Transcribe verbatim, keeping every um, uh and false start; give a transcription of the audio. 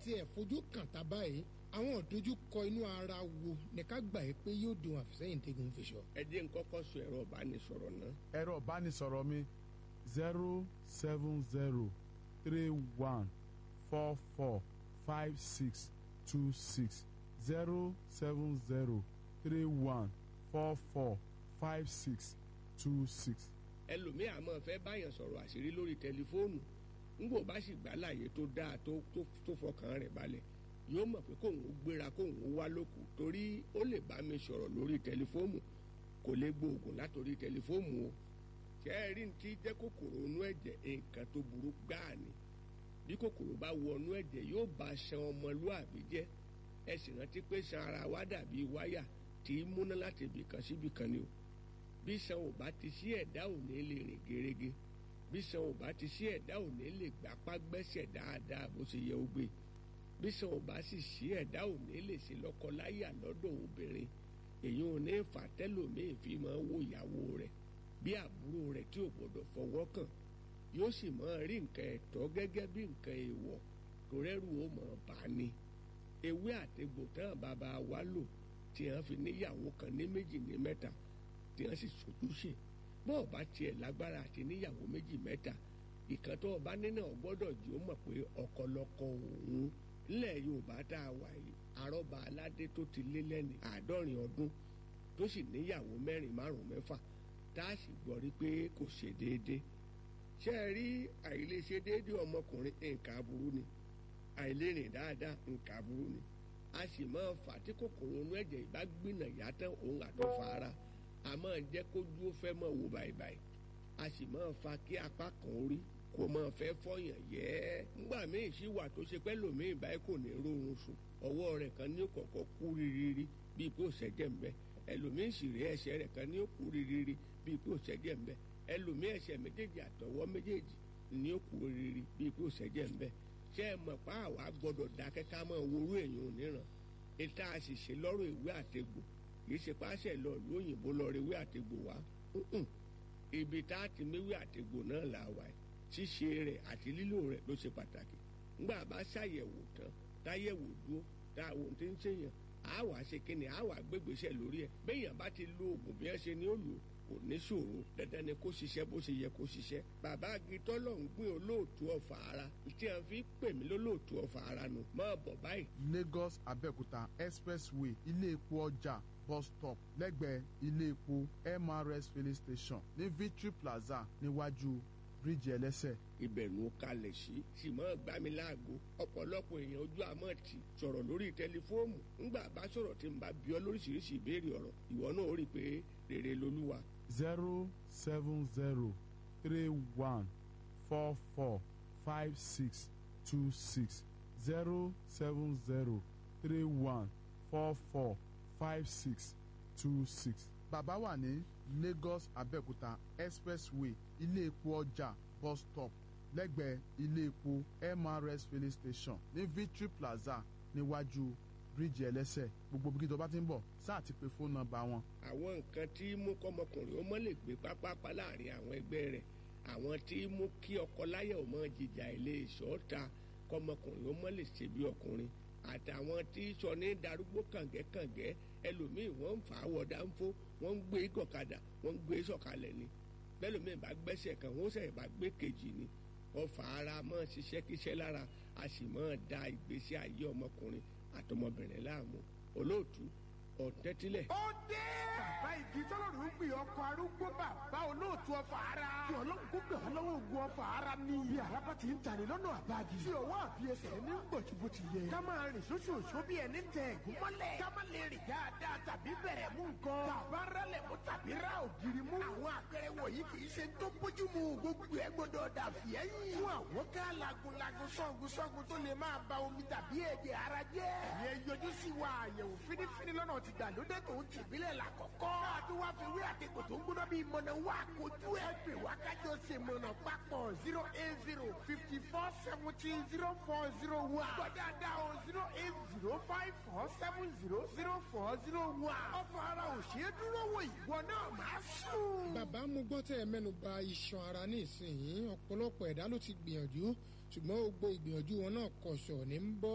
tiẹ̀ fojú kàn tá báyìí àwọn ìdojúkọ inú ara wo ní ká gbà yìí pé yóò dùn àfìsẹ́yìn tẹ́gun fi sọ. ẹ jẹ́ n kọ́kọ́ sọ ẹ̀rọ ìbánisọ̀rọ̀ náà. ẹ̀rọ ìbánisọ̀rọ̀ mi zero seven zero three one four four five six two six zero seven zero three one four four five six two six. ẹlòmíì àmọ́ fẹ́ báyàn sọ̀rọ̀ àṣírí lórí tẹlifóònù ńgbò bá sì gbà láàyè tó dáa tó tó fọkàn rẹ̀ balẹ̀ yóò mọ̀ pé kóun ó gbéra kóun ó wá lókù torí ó lè bá mi sọ̀rọ̀ lórí tẹlifóònù kò lè gbóògùn látòrí tẹlifóònù o ṣé ẹ rí ní tí jẹ́ kòkòrò inú ẹ̀jẹ̀ nǹkan tó burú gbáà ni bí kòkòrò bá wọnú ẹ̀jẹ̀ yóò bá ṣan ọmọlúàbí jẹ́ ẹ sì rántí pé ṣan ara wa dàbí wáyà tí í múná láti ibìkan síbìkan ni o bí ṣan ò bá ti sí ẹ̀dá ò ní lè rìn gerege bí ṣan ò bá ti sí ẹ̀dá ò ní lè gbapá gbẹ́sẹ̀ dáadáa bó ṣe yẹ ó gbé bí ṣan ò bá sì sí ẹ̀dá ò ní lè ṣe lọ́kọláya lọ́dọ̀ obìnrin èyí ò ní fà tẹ́lòmíì fi máa wo ìyàwó rẹ̀ bí àbúrò rẹ̀ tí ò gbọdọ̀ fọwọ́ kàn yóò sì máa rí nǹkan ẹ̀tọ́ gẹ́gẹ́ bí nǹkan èèwọ̀ tó rẹ́rù ó mọ̀ bá ní ewé àtegbò tán bàbá wa lò tí wọ́n fi níyàwó kan ní méjì ní mẹ́ta tí wọ́n sì sojúṣe bọ́ọ̀ bá tiẹ̀ lágbára àti níyàwó méjì mẹ́ta ìkan tó ọba nínú ọgbọ́dọ̀ jí ó mọ̀ pé ọkọlọkọ òun nílẹ̀ Yorùbá tá a wà yìí àrọ́bà aládé tó ti lé lẹ́ni àádọ́rin ọdún tó sì níyàwó mẹ́rin márùn-ún mẹ́fà tá a sì gbọ́ rí pé kò ṣe déédéé ṣé ẹ rí àìlèṣe déédéé ọmọkùnrin nǹkan aburú ni àìlérìn dáadáa nǹkan aburú ni a sì máa fà tí kòkòrò inú ẹ̀jẹ̀ ìbá gbìnà yàtọ̀ òun àtọ̀fà ara a máa jẹ́ kójú ó fẹ́ mọ̀ wò báyìí a sì máa fa kí apá kan orí kò máa fẹ́ fọyàn yẹ́ ńgbà míì sì wà tó ṣe pẹ́ lòmíì báyìí kò ní rórun sùn ọwọ́ rẹ̀ kan ní kọ̀ọ̀kan kú rírírí bíi pé ó ṣẹ́jẹ̀ ń bẹ ẹlòmíì sì rí ẹsẹ̀ rẹ̀ kan ní kú rírírí bíi pé ó ṣẹ́jẹ̀ ń bẹ ẹlòmíì ẹsẹ̀ méjèèjì àtọwọ́ méjèèjì ní kú rírírí bíi pé ó ṣẹ́jẹ̀ ń bẹ ṣé ẹ mọ̀ pa àwa gbọ́dọ̀ dákẹ́ ká mọ̀ worú èèyàn oníran ìta àṣìṣe lọ́rọ̀ ìwé àtegbò kìí ṣe páṣẹ lọ lóyìnbó lọ rí ìwé àtegbò wá ibi tá a ti méwé àtegbò náà là wà ṣíṣe rẹ̀ àti lílò rẹ̀ ló ṣe pàtàkì ńgbà bá ṣàyẹ̀wò tán táyẹ̀wò dúró tá àwọn tí ń ṣèyàn á wàá ṣe kíni á wàá gbégbèsè lórí ẹ̀ béèyàn bá ti lo oògùn bí ẹ ṣe ni ó lò kò ní ṣòro dandan ni kó ṣiṣẹ́ bó ṣe yẹ kó ṣiṣẹ́ bàbá agitọ́ lọ ń gbìn olóòtú ọ̀fà ara tí a fi pè mí lólóòtú ọ̀fà ara nù máa bọ̀ báyìí. Lagos Abẹ́òkúta expressway ilé epo ọjà bus stop lẹ́gbẹ̀ẹ́ ilé epo M R S filling station ní Victory Plaza níwájú bíríìjì ẹlẹ́sẹ̀. ìbẹ̀rù kalẹ̀ sí sì máa gbá mi láago ọ̀pọ̀lọpọ̀ èèyàn ojú àmọ́ ti sọ̀rọ̀ lórí tẹlifóònù ńgbà bá sọ̀rọ̀ tí ń bá bí ọ lóríṣiríṣi ìbéèrè ọ̀rọ̀ ìwọ náà ó rí i pé rere lolúwa. zero seven zero three one four four five six two six zero seven zero three one four four five six two six. bàbá wà ní Lagos Abẹ́òkúta expressway ilé epo ọjà bus stop lẹ́gbẹ̀ẹ́ ilé epo M R S filling station ní Victory Plaza níwájú bíríìjì ẹlẹ́sẹ̀ gbogbo bí tó bá ti ń bọ̀ sáà ti pe fóònù nọ́mbà wọn. àwọn nǹkan tí mú kọ́mọkùnrin ó mọ́ lè gbé pápápá láàrin àwọn ẹgbẹ́ rẹ̀ àwọn tí mú kí ọkọ láyà ó mọ́ jìjà ilé ìṣọ́ta kọ́mọkùnrin ó mọ́ lè ṣe bí ọkùnrin àtàwọn tí sọ ní darúgbó kàngẹ́kàngẹ́ ẹlòmíì wọ́n ń fà á wọ̀dà ń fó wọ́n ń gbé gọ̀kadà wọ́n ń gbé sọ̀kalẹ̀ ni bẹ́lòmíì bá gbẹ́sẹ̀ kan wọ́n sẹ̀ bá gbé kejì ni ọfà ara máa ṣiṣẹ́ kíṣẹ́ lára a sì máa da ìgbésí ayé ọmọkùnrin àtọmọbìnrin láàmú olóòtú ọ̀tẹ́tílẹ̀. ó dé. bàbá igi tọ́lọ́run ń gbé ọkọ̀ arúgbó bàbá olóòtú ọfà ara. kí ọlọ́run kó gbà wá lọ́wọ́ ogun ọfà ara ní. bí araba ti ń tani lọ́nà àbájì. tí ọwọ́ àbí ẹsẹ̀ ní gbòjúbò ti yẹ. ká máa rìn sóṣooṣó bí ẹni tẹ ẹ̀gún mọ́lẹ̀. ká má lè rìn dáadáa tàbí bẹ̀rẹ̀ mú nǹkan. bàbá rálẹ̀ mú tàbí rá ògiri mú. àwọn àpẹẹrẹ wọ̀nyí kì í ṣe tó bójú mu. gbogbo ẹ gbọdọ̀ dà fìẹ́yìn. fún àwọn ká lagunlagun sọ́gun sọ́gun tó lè máa ba omi tàbí ẹ̀jẹ̀ ara jẹ́. ìyẹn yọjú sí wa àyẹ̀wò fínífíní lọ́nà ti gbàlódé tó ń tìbílẹ̀ làkọ́kọ́. àti wá fi wí àtẹ̀kọ̀ tó ń gbóná bíi mọ̀nà wá kojú ẹ̀ pè wá kájọ ṣe mọ̀nà papọ̀ zero eight zero fifty four seventeen zero four zero one. gbọ́dọ̀dá o zero eight zero five four seven zero zero four zero one. ọ̀fọ̀ ara ò ṣe é dúró wò ìwọ náà máa sùn. bàbá mo gbọ́ tẹ́ ẹ mẹ́nu bà iṣan ara ní ìsinyìí ọ̀pọ̀lọpọ̀ ẹ̀dá ló ti gbìyànjú ṣùgbọ́n gbogbo ìgbìyànjú wọn náà kọ̀ṣọ̀ ní ń bọ́